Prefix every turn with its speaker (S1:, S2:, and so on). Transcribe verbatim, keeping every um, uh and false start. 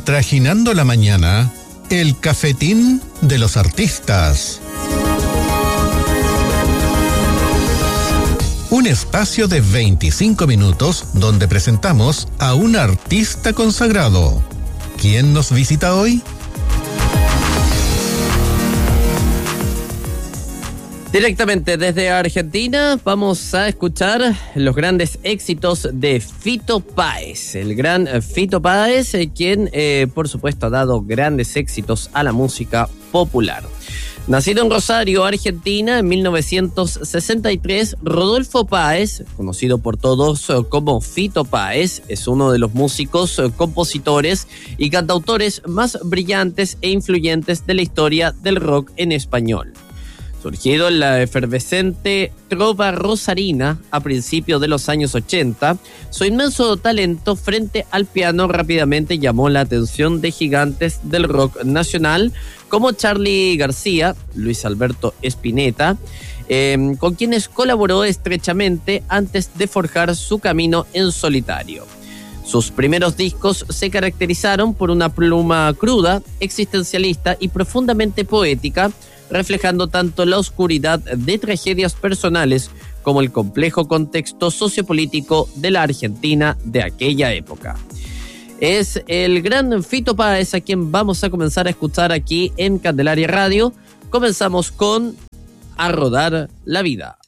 S1: Trajinando la mañana, el cafetín de los artistas. Un espacio de veinticinco minutos donde presentamos a un artista consagrado. ¿Quién nos visita hoy?
S2: Directamente desde Argentina vamos a escuchar los grandes éxitos de Fito Páez. El gran Fito Páez, quien eh, por supuesto ha dado grandes éxitos a la música popular. Nacido en Rosario, Argentina, en mil novecientos sesenta y tres, Rodolfo Páez, conocido por todos como Fito Páez, es uno de los músicos, compositores y cantautores más brillantes e influyentes de la historia del rock en español. Surgido en la efervescente trova rosarina a principios de los años ochenta, su inmenso talento frente al piano rápidamente llamó la atención de gigantes del rock nacional como Charly García, Luis Alberto Spinetta, eh, con quienes colaboró estrechamente antes de forjar su camino en solitario. Sus primeros discos se caracterizaron por una pluma cruda, existencialista y profundamente poética, reflejando tanto la oscuridad de tragedias personales como el complejo contexto sociopolítico de la Argentina de aquella época. Es el gran Fito Páez a quien vamos a comenzar a escuchar aquí en Candelaria Radio. Comenzamos con A Rodar la Vida.